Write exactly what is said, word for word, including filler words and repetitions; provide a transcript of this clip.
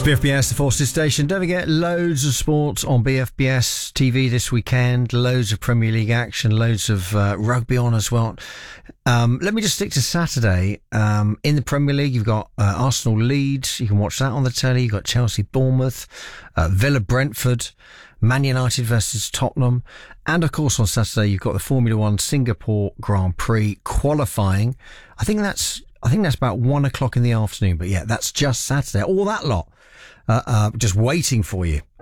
B F B S, the Forces Station. Don't forget, loads of sports on B F B S T V this weekend. Loads of Premier League action, loads of uh, rugby on as well. Um, let me just stick to Saturday. Um, in the Premier League, you've got uh, Arsenal Leeds. You can watch that on the telly. You've got Chelsea Bournemouth, uh, Villa Brentford, Man United versus Tottenham. And of course, on Saturday, you've got the Formula One Singapore Grand Prix qualifying. I think that's, I think that's about one o'clock in the afternoon. But yeah, that's just Saturday. All that lot. Uh, uh, just waiting for you.